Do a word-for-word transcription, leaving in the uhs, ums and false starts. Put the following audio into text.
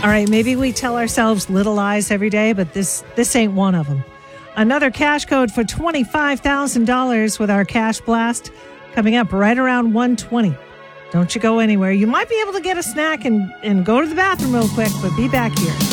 All right, maybe we tell ourselves little lies every day, but this this ain't one of them. Another cash code for twenty-five thousand dollars with our Cash Blast coming up right around one twenty. Don't you go anywhere. You might be able to get a snack and, and go to the bathroom real quick, but be back here.